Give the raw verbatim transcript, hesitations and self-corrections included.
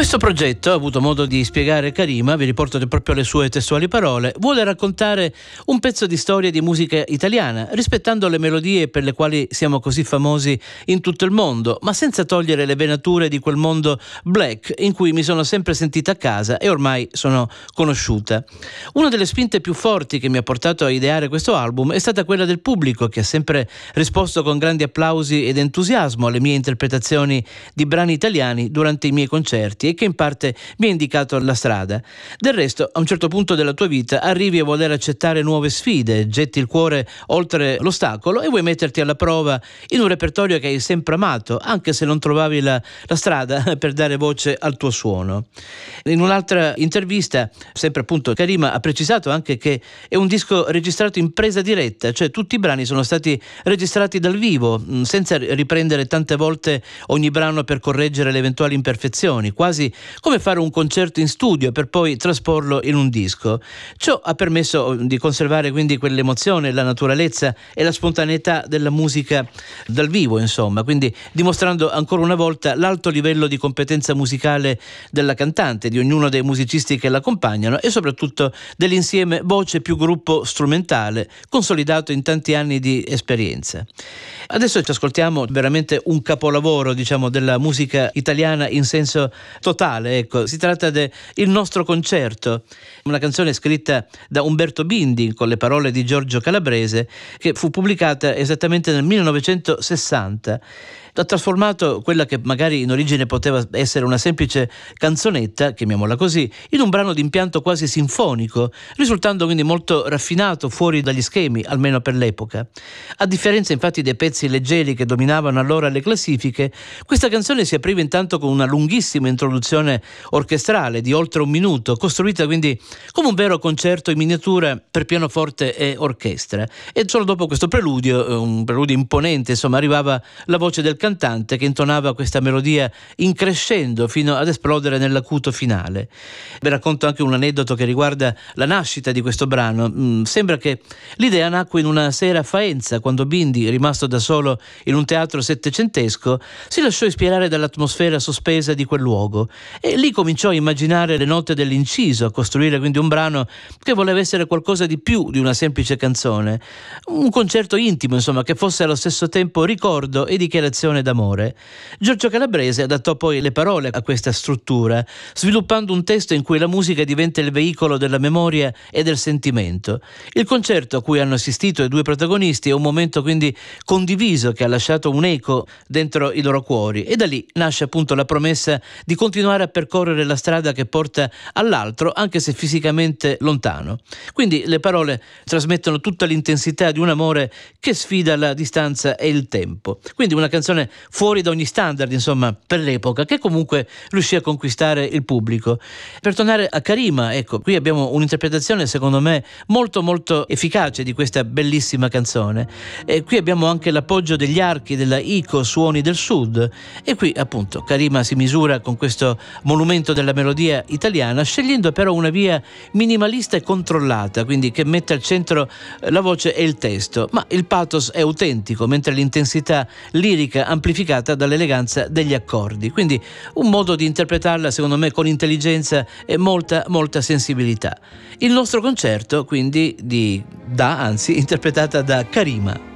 Questo progetto, ha avuto modo di spiegare Karima, vi riporto proprio le sue testuali parole, vuole raccontare un pezzo di storia di musica italiana, rispettando le melodie per le quali siamo così famosi in tutto il mondo, ma senza togliere le venature di quel mondo black in cui mi sono sempre sentita a casa e ormai sono conosciuta. Una delle spinte più forti che mi ha portato a ideare questo album è stata quella del pubblico, che ha sempre risposto con grandi applausi ed entusiasmo alle mie interpretazioni di brani italiani durante i miei concerti e che in parte mi ha indicato la strada. Del resto, a un certo punto della tua vita arrivi a voler accettare nuove sfide, getti il cuore oltre l'ostacolo e vuoi metterti alla prova in un repertorio che hai sempre amato, anche se non trovavi la, la strada per dare voce al tuo suono. In un'altra intervista, sempre appunto, Karima ha precisato anche che è un disco registrato in presa diretta, cioè tutti i brani sono stati registrati dal vivo, senza riprendere tante volte ogni brano per correggere le eventuali imperfezioni, quasi come fare un concerto in studio per poi trasporlo in un disco. Ciò ha permesso di conservare quindi quell'emozione, la naturalezza e la spontaneità della musica dal vivo, insomma, quindi dimostrando ancora una volta l'alto livello di competenza musicale della cantante, di ognuno dei musicisti che l'accompagnano e soprattutto dell'insieme voce più gruppo strumentale, consolidato in tanti anni di esperienza. Adesso ci ascoltiamo veramente un capolavoro, diciamo, della musica italiana in senso totale, ecco. Si tratta de Il nostro concerto, una canzone scritta da Umberto Bindi con le parole di Giorgio Calabrese, che fu pubblicata esattamente nel millenovecentosessanta. Ha trasformato quella che magari in origine poteva essere una semplice canzonetta, chiamiamola così, in un brano di impianto quasi sinfonico, risultando quindi molto raffinato, fuori dagli schemi, almeno per l'epoca. A differenza infatti dei pezzi leggeri che dominavano allora le classifiche, questa canzone si apriva intanto con una lunghissima introduzione orchestrale di oltre un minuto, costruita quindi come un vero concerto in miniatura per pianoforte e orchestra. E solo dopo questo preludio, un preludio imponente, insomma, arrivava la voce del cantante che intonava questa melodia in crescendo fino ad esplodere nell'acuto finale. Vi racconto anche un aneddoto che riguarda la nascita di questo brano. Mm, sembra che l'idea nacque in una sera a Faenza, quando Bindi, rimasto da solo in un teatro settecentesco, si lasciò ispirare dall'atmosfera sospesa di quel luogo e lì cominciò a immaginare le note dell'inciso, a costruire quindi un brano che voleva essere qualcosa di più di una semplice canzone, un concerto intimo, insomma, che fosse allo stesso tempo ricordo e dichiarazione d'amore. Giorgio Calabrese adattò poi le parole a questa struttura, sviluppando un testo in cui la musica diventa il veicolo della memoria e del sentimento. Il concerto a cui hanno assistito i due protagonisti è un momento quindi condiviso che ha lasciato un eco dentro i loro cuori e da lì nasce appunto la promessa di continuare a percorrere la strada che porta all'altro, anche se fisicamente lontano. Quindi le parole trasmettono tutta l'intensità di un amore che sfida la distanza e il tempo. Quindi una canzone fuori da ogni standard, insomma, per l'epoca, che comunque riuscì a conquistare il pubblico. Per tornare a Karima, ecco, qui abbiamo un'interpretazione secondo me molto molto efficace di questa bellissima canzone. E qui abbiamo anche l'appoggio degli archi della ICO Suoni del Sud e qui appunto Karima si misura con questo monumento della melodia italiana, scegliendo però una via minimalista e controllata, quindi che mette al centro la voce e il testo, ma il pathos è autentico, mentre l'intensità lirica amplificata dall'eleganza degli accordi. Quindi un modo di interpretarla secondo me con intelligenza e molta molta sensibilità. Il nostro concerto quindi di Da, anzi interpretata da Karima.